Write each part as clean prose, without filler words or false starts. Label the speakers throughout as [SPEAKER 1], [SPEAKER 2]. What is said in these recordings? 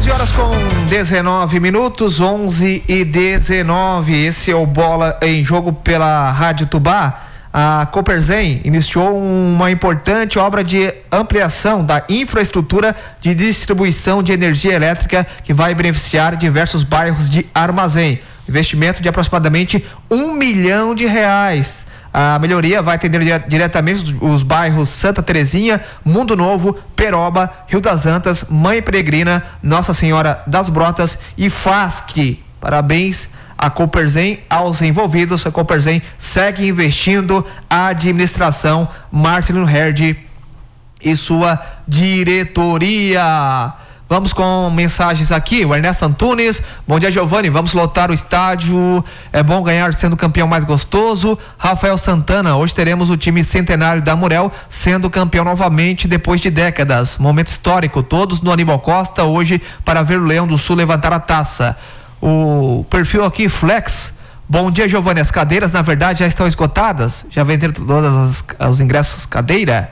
[SPEAKER 1] 11 horas com 19 minutos, 11:19. Esse é o Bola em Jogo pela Rádio Tubá. A Coperzem iniciou uma importante obra de ampliação da infraestrutura de distribuição de energia elétrica que vai beneficiar diversos bairros de Armazém. Investimento de aproximadamente R$1 milhão. A melhoria vai atender diretamente os bairros Santa Terezinha, Mundo Novo, Peroba, Rio das Antas, Mãe Peregrina, Nossa Senhora das Brotas e FASC. Parabéns a Coperzem, aos envolvidos. A Coperzem segue investindo. A administração Marcelino Herd e sua diretoria. Vamos com mensagens aqui. O Ernesto Antunes: bom dia, Giovani, vamos lotar o estádio, é bom ganhar sendo campeão mais gostoso. Rafael Santana: hoje teremos o time centenário da Murel sendo campeão novamente depois de décadas, momento histórico, todos no Aníbal Costa hoje para ver o Leão do Sul levantar a taça. O perfil aqui, Flex: bom dia, Giovani, as cadeiras na verdade já estão esgotadas, já venderam todos os ingressos cadeira.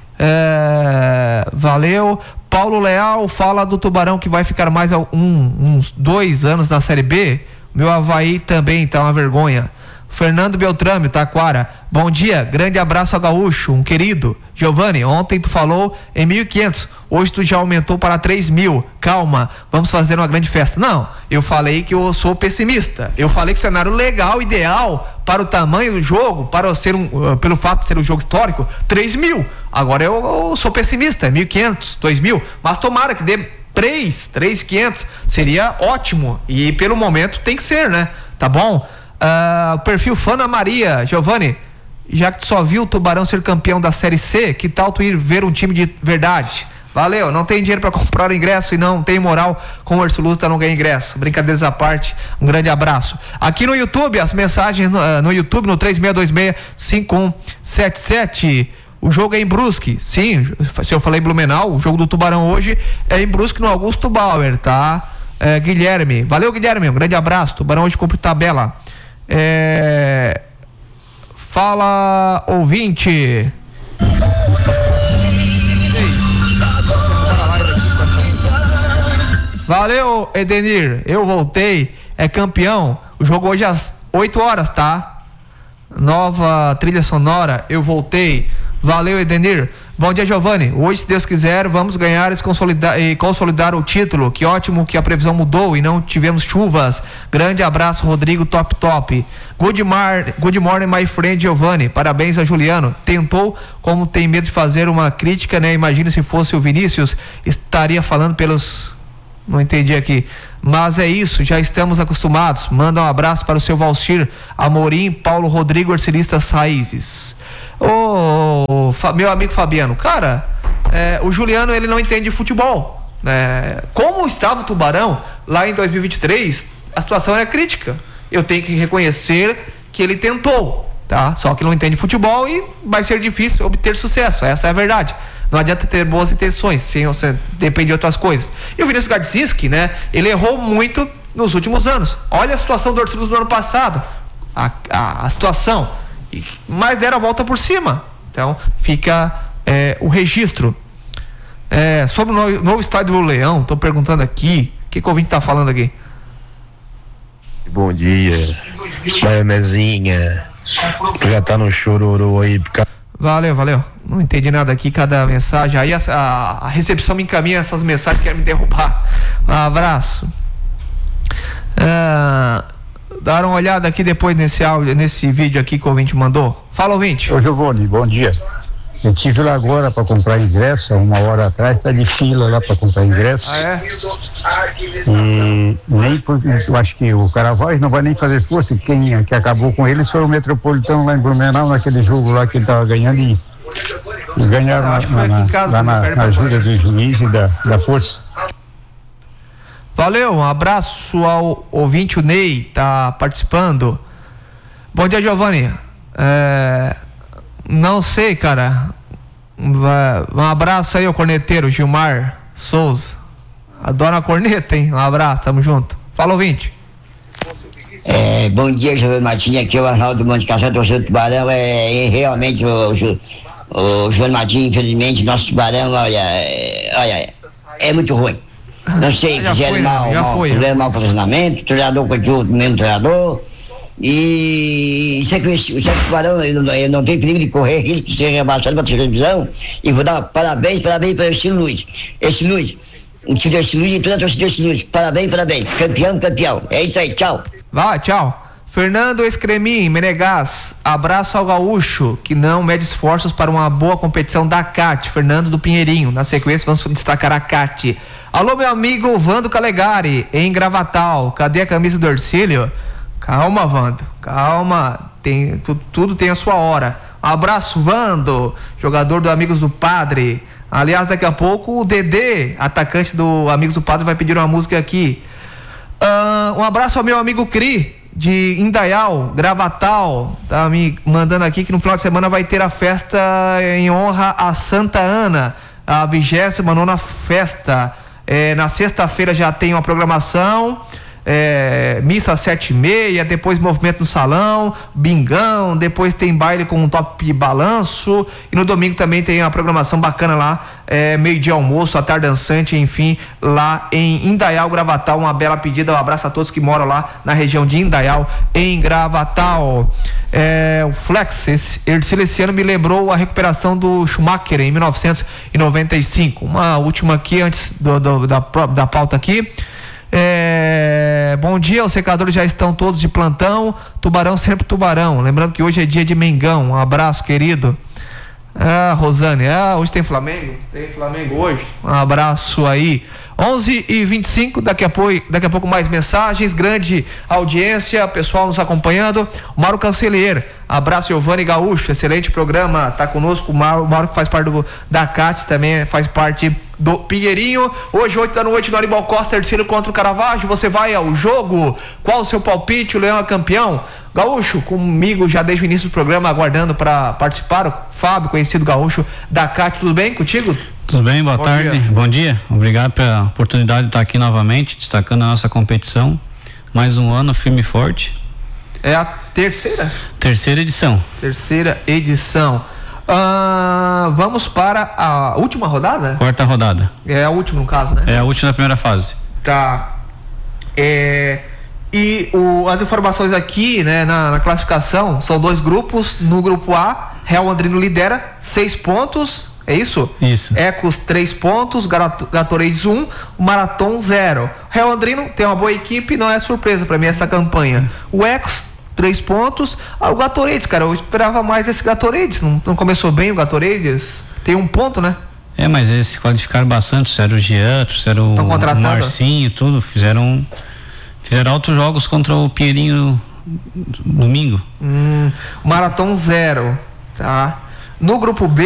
[SPEAKER 1] Valeu. Paulo Leal fala do Tubarão que vai ficar mais uns 2 anos na Série B. Meu Avaí também tá uma vergonha. Fernando Beltrame, Taquara: bom dia, grande abraço a Gaúcho, um querido. Giovani, ontem tu falou em 1.500, hoje tu já aumentou para 3.000, calma, vamos fazer uma grande festa. Não, eu falei que eu sou pessimista, eu falei que o cenário legal, ideal para o tamanho do jogo, para ser pelo fato de ser um jogo histórico, 3.000. Agora eu sou pessimista, 1.500, 2.000, mas tomara que dê 3.500, seria ótimo, e pelo momento tem que ser, né? Tá bom? O perfil Fana Maria: Giovani, já que tu só viu o Tubarão ser campeão da Série C, que tal tu ir ver um time de verdade? Valeu, não tem dinheiro para comprar o ingresso e não tem moral com o Ursuluz, não ganha ingresso. Brincadeiras à parte, um grande abraço. Aqui no YouTube, as mensagens no YouTube, no 3626-5177. O jogo é em Brusque, sim, se eu falei Blumenau, o jogo do Tubarão hoje é em Brusque, no Augusto Bauer, tá? Guilherme, valeu, Guilherme, um grande abraço. Tubarão hoje cumpre tabela. Fala, ouvinte. Valeu, Edenir, eu voltei, é campeão. O jogo hoje às 8 horas, tá? Nova trilha sonora, eu voltei. Valeu, Edenir. Bom dia, Giovani. Hoje, se Deus quiser, vamos ganhar e consolidar o título. Que ótimo que a previsão mudou e não tivemos chuvas. Grande abraço, Rodrigo, top. Good morning, my friend Giovani. Parabéns a Juliano. Tentou, como tem medo de fazer uma crítica, né? Imagina se fosse o Vinícius, estaria falando pelos... Não entendi aqui. Mas é isso, já estamos acostumados. Manda um abraço para o seu Valcir Amorim, Paulo Rodrigo, Arcelistas Raízes. Meu amigo Fabiano, cara, o Juliano, ele não entende de futebol, né? Como estava o Tubarão lá em 2023, a situação é crítica. Eu tenho que reconhecer que ele tentou, tá? Só que não entende de futebol e vai ser difícil obter sucesso, essa é a verdade. Não adianta ter boas intenções, sim, você depende de outras coisas. E o Vinícius Gadzinski, né? Ele errou muito nos últimos anos. Olha a situação do Ursuluz no ano passado, a situação, mas deram a volta por cima. Então fica o registro. Sobre o novo estádio do Leão, estou perguntando aqui, o que o ouvinte está falando aqui?
[SPEAKER 2] Bom dia, maionezinha, que já tá no chororô aí.
[SPEAKER 1] Valeu. Não entendi nada aqui, cada mensagem. Aí a recepção me encaminha essas mensagens que querem me derrubar. Um abraço. Dar uma olhada aqui depois nesse vídeo aqui que o ouvinte mandou. Fala, ouvinte.
[SPEAKER 3] Ô, Giovani, bom dia. Eu estive lá agora para comprar ingresso, 1 hora atrás, tá de fila lá para comprar ingresso. E nem eu acho que o Caravaggio não vai nem fazer força. Quem que acabou com eles foi o Metropolitano lá em Blumenau, naquele jogo lá que ele tava ganhando e ganharam lá na ajuda do juiz e da força.
[SPEAKER 1] Valeu, um abraço ao ouvinte, o Ney, tá participando. Bom dia, Giovani. Não sei, cara. Um abraço aí ao corneteiro Gilmar Souza. Adoro a corneta, hein? Um abraço, tamo junto. Fala, ouvinte.
[SPEAKER 4] Bom dia, Giovani Martins. Aqui é o Arnaldo Monte Castelo, torcedor do Tubarão. Realmente o Giovani Martins, infelizmente, nosso Tubarão, olha, é muito ruim. Não sei, fizeram mau posicionamento, o treinador continua o mesmo treinador. E o Tubarão eu não tem perigo de correr risco de ser rebaixado para a terceira divisão. E vou dar parabéns para o Estilo Luiz. Esse Luiz, o torcedor Estilo Luiz e toda a torcida Estilo Luiz. Parabéns. Campeão. É isso aí, tchau.
[SPEAKER 1] Vai, tchau. Fernando Escremin, Menegás, abraço ao gaúcho, que não mede esforços para uma boa competição da CAT, Fernando do Pinheirinho. Na sequência, vamos destacar a CAT. Alô, meu amigo Vando Calegari, em Gravatal. Cadê a camisa do Ercílio? Calma, Vando, calma. Tudo tem a sua hora. Um abraço, Vando, jogador do Amigos do Padre. Aliás, daqui a pouco o Dedê, atacante do Amigos do Padre, vai pedir uma música aqui. Um abraço ao meu amigo Cri, de Indaial, Gravatal, tá me mandando aqui que no final de semana vai ter a festa em honra a Santa Ana, a 29ª festa. Na sexta-feira já tem uma programação, missa às 7h30, depois movimento no salão, bingão, depois tem baile com um top balanço, e no domingo também tem uma programação bacana lá, meio-dia almoço, a tarde dançante, enfim, lá em Indaial, Gravatal. Uma bela pedida, um abraço a todos que moram lá na região de Indaial, em Gravatal. O Flex, esse ano me lembrou a recuperação do Schumacher em 1995. Uma última aqui antes da pauta aqui. Bom dia, os secadores já estão todos de plantão. Tubarão sempre tubarão. Lembrando que hoje é dia de Mengão. Um abraço, querido. Rosane, hoje tem Flamengo? Tem Flamengo hoje. Um abraço aí. 11h25, daqui a pouco mais mensagens, grande audiência, pessoal nos acompanhando. O Mauro Cancelheiro, abraço, Giovanni Gaúcho, excelente programa, tá conosco. O Mauro que faz parte da CAT, também faz parte do Pinheirinho. Hoje, 8 da noite, no Aníbal Costa, terceiro contra o Caravaggio. Você vai ao jogo? Qual o seu palpite? O Leão é campeão? Gaúcho, comigo já desde o início do programa, aguardando para participar. O Fábio, conhecido Gaúcho da CAT, tudo bem contigo?
[SPEAKER 5] Tudo bem, boa tarde. Bom dia. Obrigado pela oportunidade de estar aqui novamente, destacando a nossa competição. Mais um ano firme e forte.
[SPEAKER 1] É a terceira?
[SPEAKER 5] Terceira edição.
[SPEAKER 1] Vamos para a última rodada?
[SPEAKER 5] Quarta rodada.
[SPEAKER 1] É a última, no caso, né?
[SPEAKER 5] É a última da primeira fase.
[SPEAKER 1] Tá. As informações aqui, né, na classificação, são 2 grupos. No grupo A, Real Andrino lidera, 6 pontos. É isso?
[SPEAKER 5] Isso.
[SPEAKER 1] Ecos 3 pontos, Gatorades 1, Marathon 0. Real Andrino tem uma boa equipe, não é surpresa pra mim essa campanha. O Ecos 3 pontos. O Gatorades, cara, eu esperava mais esse Gatorades. Não começou bem o Gatorades? Tem 1 ponto, né?
[SPEAKER 5] Mas eles se qualificaram bastante, fizeram o Jean, fizeram o Marcinho, tudo, fizeram altos jogos contra o Pinheirinho domingo.
[SPEAKER 1] Marathon 0, tá? No grupo B,